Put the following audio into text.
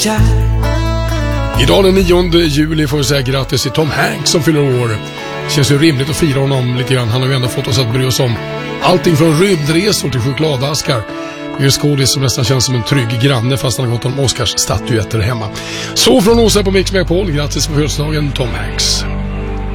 Idag den 9 juli får vi säga grattis till Tom Hanks som fyller år. Känns ju rimligt att fira honom lite grann. Han har ju ändå fått oss att bry oss om allting från rymdresor till chokladaskar. Det är en skådis som nästan känns som en trygg granne fast han har gått om Oscars statyetter hemma. Så från oss här på Mix Megapol, grattis på födelsedagen Tom Hanks.